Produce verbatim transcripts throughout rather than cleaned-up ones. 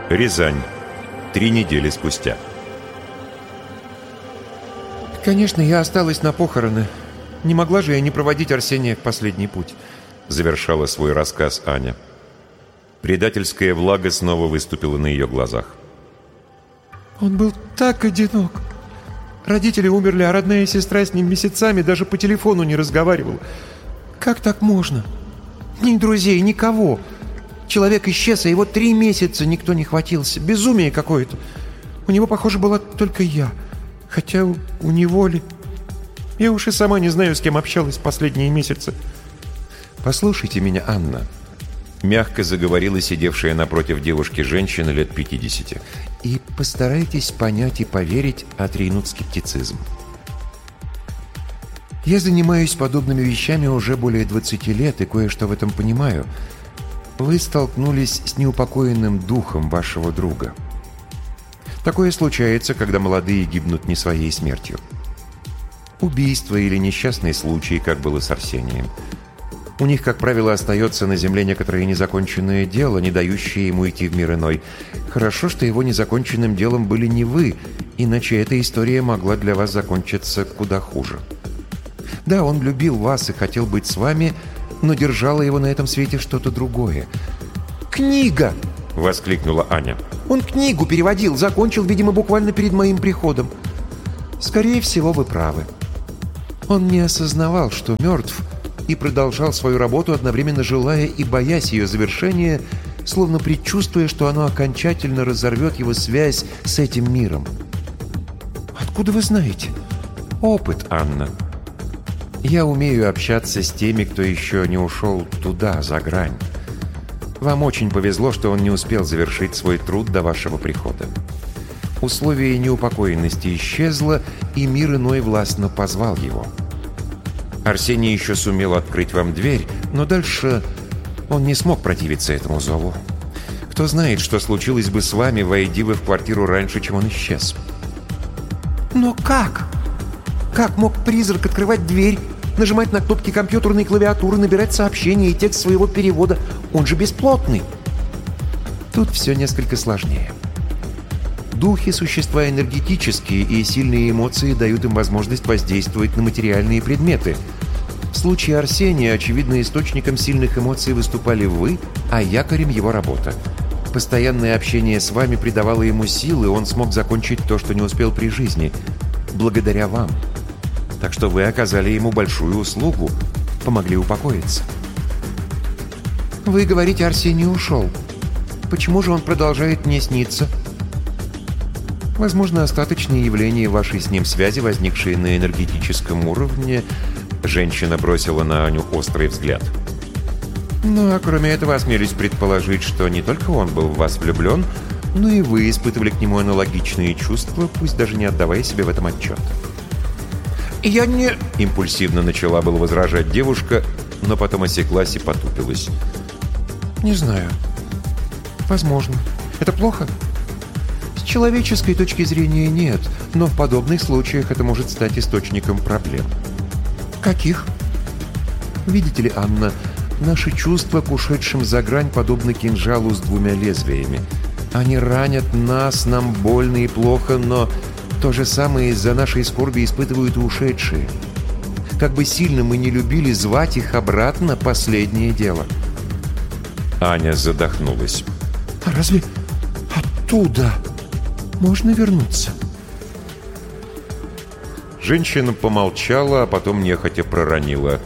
Рязань. Три недели спустя. «Конечно, я осталась на похороны. Не могла же я не проводить Арсения в последний путь», — завершала свой рассказ Аня. Предательская влага снова выступила на ее глазах. «Он был так одинок. Родители умерли, а родная сестра с ним месяцами даже по телефону не разговаривала. Как так можно? Ни друзей, никого. Человек исчез, а его три месяца никто не хватился. Безумие какое-то. У него, похоже, была только я. Хотя у, у него ли... Я уж и сама не знаю, с кем общалась последние месяцы». «Послушайте меня, Анна», — мягко заговорила сидевшая напротив девушки женщина лет пятидесяти, «и постарайтесь понять и поверить, отринуть скептицизм. Я занимаюсь подобными вещами уже более двадцати лет и кое-что в этом понимаю. Вы столкнулись с неупокоенным духом вашего друга. Такое случается, когда молодые гибнут не своей смертью. Убийство или несчастный случай, как было с Арсением. У них, как правило, остается на земле некоторое незаконченное дело, не дающее ему идти в мир иной. Хорошо, что его незаконченным делом были не вы, иначе эта история могла для вас закончиться куда хуже. Да, он любил вас и хотел быть с вами, но держало его на этом свете что-то другое. «Книга!» — воскликнула Аня. «Он книгу переводил, закончил, видимо, буквально перед моим приходом. Скорее всего, вы правы. Он не осознавал, что мертв, и продолжал свою работу, одновременно желая и боясь ее завершения, словно предчувствуя, что оно окончательно разорвет его связь с этим миром». «Откуда вы знаете?» «Опыт, Анна. Я умею общаться с теми, кто еще не ушел туда, за грань. Вам очень повезло, что он не успел завершить свой труд до вашего прихода. Условие неупокоенности исчезло, и мир иной властно позвал его. Арсений еще сумел открыть вам дверь, но дальше он не смог противиться этому зову. Кто знает, что случилось бы с вами, войди вы в квартиру раньше, чем он исчез». «Но как? Как мог призрак открывать дверь, нажимать на кнопки компьютерной клавиатуры, набирать сообщения и текст своего перевода? Он же бесплотный». Тут все несколько сложнее. Духи – существа энергетические, и сильные эмоции дают им возможность воздействовать на материальные предметы. В случае Арсения, очевидно, источником сильных эмоций выступали вы, а якорем его работа. Постоянное общение с вами придавало ему силы, он смог закончить то, что не успел при жизни, благодаря вам. Так что вы оказали ему большую услугу, помогли упокоиться. Вы говорите, Арсений ушел. Почему же он продолжает мне сниться? Возможно, остаточные явления вашей с ним связи, возникшие на энергетическом уровне. Женщина бросила на Аню острый взгляд. Ну, а кроме этого, осмелюсь предположить, что не только он был в вас влюблен, но и вы испытывали к нему аналогичные чувства, пусть даже не отдавая себе в этом отчет. «Я не...» — импульсивно начала было возражать девушка, но потом осеклась и потупилась. «Не знаю. Возможно. Это плохо?» «С человеческой точки зрения нет, но в подобных случаях это может стать источником проблем». «Каких?» «Видите ли, Анна, наши чувства к ушедшим за грань подобны кинжалу с двумя лезвиями. Они ранят нас, нам больно и плохо, но то же самое из-за нашей скорби испытывают и ушедшие. Как бы сильно мы ни любили, звать их обратно — последнее дело». Аня задохнулась. «А разве оттуда можно вернуться?» Женщина помолчала, а потом нехотя проронила.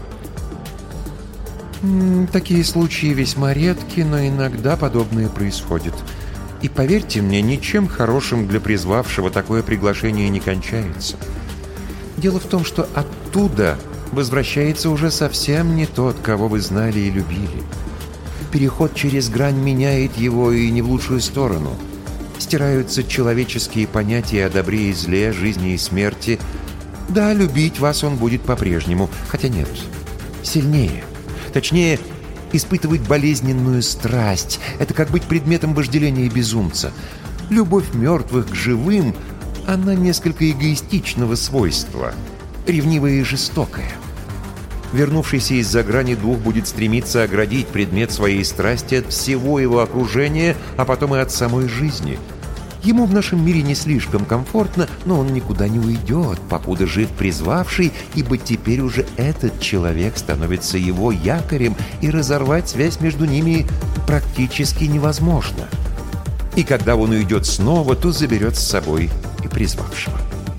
«Такие случаи весьма редки, но иногда подобное происходит. И поверьте мне, ничем хорошим для призвавшего такое приглашение не кончается. Дело в том, что оттуда возвращается уже совсем не тот, кого вы знали и любили. Переход через грань меняет его и не в лучшую сторону. Стираются человеческие понятия о добре и зле, жизни и смерти. Да, любить вас он будет по-прежнему, хотя нет, сильнее. Точнее, испытывать болезненную страсть. Это как быть предметом вожделения безумца. Любовь мертвых к живым, она несколько эгоистичного свойства, ревнивая и жестокая. Вернувшийся из-за грани дух будет стремиться оградить предмет своей страсти от всего его окружения, а потом и от самой жизни. Ему в нашем мире не слишком комфортно, но он никуда не уйдет, покуда жив призвавший, ибо теперь уже этот человек становится его якорем, и разорвать связь между ними практически невозможно. И когда он уйдет снова, то заберет с собой и призвавшего.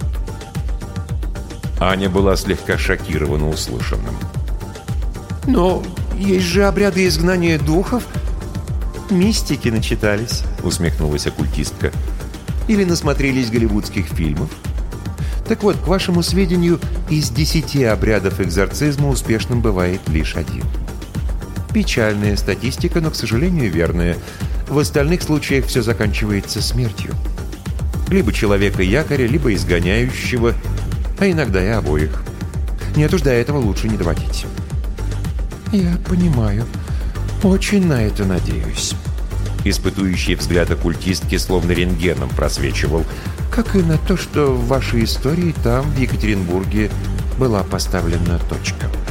Аня была слегка шокирована услышанным. «Но есть же обряды изгнания духов. Мистики начитались», — усмехнулась оккультистка. «Или насмотрелись голливудских фильмов. Так вот, к вашему сведению, из десяти обрядов экзорцизма успешным бывает лишь один. Печальная статистика, но, к сожалению, верная. В остальных случаях все заканчивается смертью. Либо человека-якоря, либо изгоняющего, а иногда и обоих. Нет уж, до этого лучше не доводить». «Я понимаю. Очень на это надеюсь». Испытующий взгляд оккультистки словно рентгеном просвечивал. «Как и на то, что в вашей истории там, в Екатеринбурге, была поставлена точка».